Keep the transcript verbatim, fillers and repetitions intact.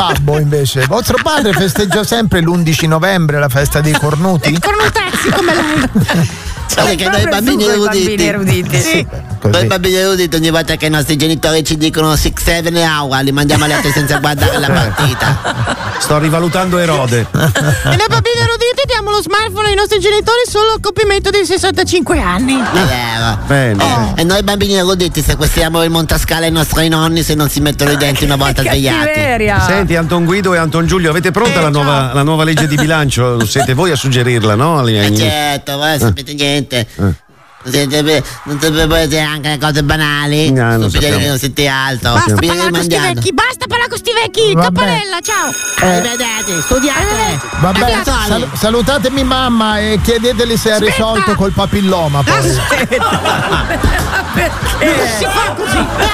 babbo invece? Vostro padre festeggia sempre l'undici novembre, la festa dei cornuti? Cornutezzi come lei. Sai che noi bambini eruditi, bambini eruditi. Sì. noi bambini eruditi ogni volta che i nostri genitori ci dicono six seven hour li mandiamo a letto senza guardare la partita. Sto rivalutando Erode. E noi bambini eruditi diamo lo smartphone ai nostri genitori solo al compimento dei sessantacinque anni. È vero. Bene. Oh, e noi bambini eruditi sequestriamo il montascale ai nostri nonni se non si mettono i denti una volta svegliati. Cattiveria. Senti, Anton Guido e Anton Giulio, avete pronta Eh, la, nuova, la nuova legge di bilancio? Siete voi a suggerirla, no? Eh certo, voi non sapete niente. Non siete, non sapete anche le cose banali. No, non Stupidi sappiamo. che non siete alto. Basta Vi parlare con sti rimandiamo. vecchi, basta parlare con sti vecchi. Vabbè. Campanella, ciao. Arrivederci, studiate. Vabbè, Abbiate sal- soldi. salutatemi mamma e chiedeteli se ha Aspetta. risolto col papilloma poi. Aspetta. Perché? Non si fa così.